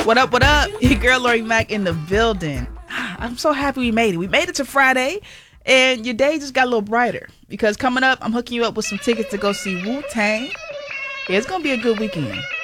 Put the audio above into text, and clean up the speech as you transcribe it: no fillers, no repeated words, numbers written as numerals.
What up, what up? Your girl Lori Mack in the building. I'm so happy we made it. We made it to Friday, and your day just got a little brighter. Because coming up, I'm hooking you up with some tickets to go see Wu-Tang. Yeah, it's going to be a good weekend.